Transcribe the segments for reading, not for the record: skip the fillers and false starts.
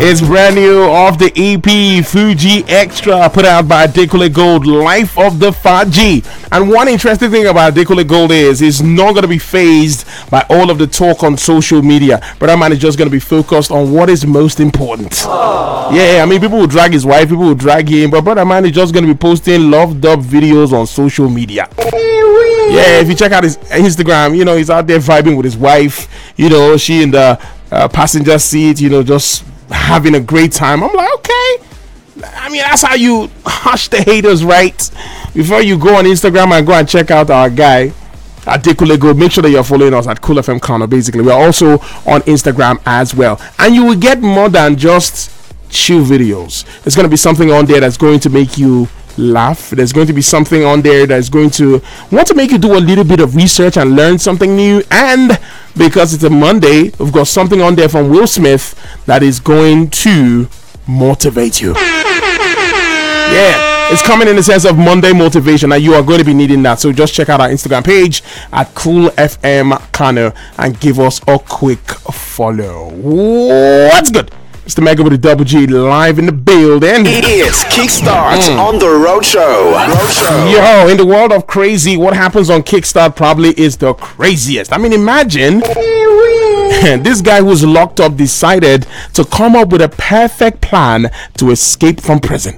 It's brand new off the EP Fuji Extra, put out by Adekunle Gold, Life of the Faji. And one interesting thing about Adekunle Gold is he's not going to be phased by all of the talk on social media. Brother man is just going to be focused on what is most important. Yeah, I mean, people will drag his wife, people will drag him, but brother man is just going to be posting loved up videos on social media. Yeah, if you check out his Instagram, you know, he's out there vibing with his wife, you know, she in the passenger seat, you know, just having a great time. I'm like, okay, I mean, that's how you hush the haters, right? Before you go on Instagram and go and check out our guy Adekunle Gold, make sure that you're following us at Cool FM Kano. Basically, we're also on Instagram as well, and you will get more than just chill videos. There's going to be something on there that's going to make you laugh. There's going to be something on there that's going to want to make you do a little bit of research and learn something new. And because it's a Monday, we've got something on there from Will Smith that is going to motivate you. Yeah, it's coming in the sense of Monday motivation, and you are going to be needing that. So just check out our Instagram page at Cool FM Kano and give us a quick follow. What's good? It's the Mega with the Double G live in the building. It's Kickstart on the Roadshow. Yo, in the world of crazy, what happens on Kickstart probably is the craziest. I mean, imagine this guy who's locked up decided to come up with a perfect plan to escape from prison.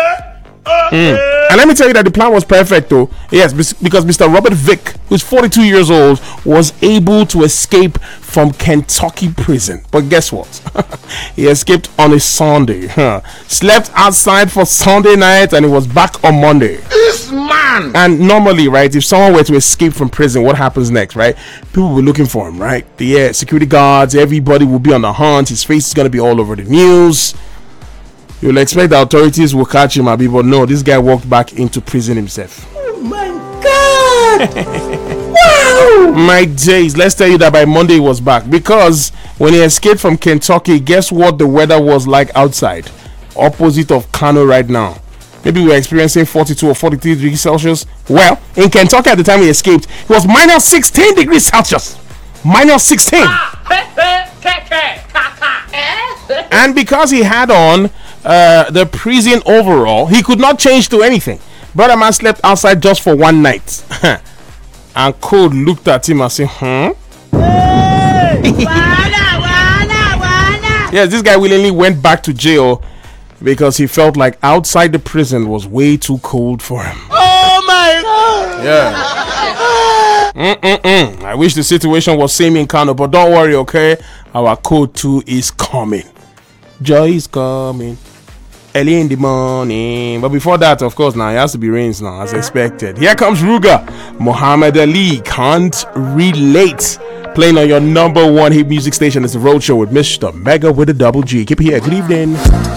And let me tell you that the plan was perfect though. Yes, because Mr. Robert Vick, who's 42 years old, was able to escape from Kentucky prison. But guess what? He escaped on a Sunday. Slept outside for Sunday night and he was back on Monday. This man! And normally, right, if someone were to escape from prison, what happens next, right? People will be looking for him, right? The security guards, everybody will be on the hunt. His face is going to be all over the news. You'll expect the authorities will catch him, Abi, but no, this guy walked back into prison himself. Oh my God! Wow! My days, let's tell you that by Monday he was back, because when he escaped from Kentucky, guess what the weather was like outside? Opposite of Kano right now. Maybe we're experiencing 42 or 43 degrees Celsius. Well, in Kentucky at the time he escaped, it was minus 16 degrees Celsius. Minus 16. And because he had on the prison overall, he could not change to anything. Brother man slept outside just for one night. And Code looked at him and said, Yes, this guy willingly went back to jail because he felt like outside the prison was way too cold for him. Oh my God! Yeah. I wish the situation was same in Kano, but don't worry, okay? Our Code 2 is coming. Joy is coming early in the morning. But before that, of course, now it has to be rains now, as expected. Here comes Ruga. Muhammad Ali, Can't Relate. Playing on your number one hit music station is the Roadshow with Mr. Mega with a Double G. Keep it here. Good evening.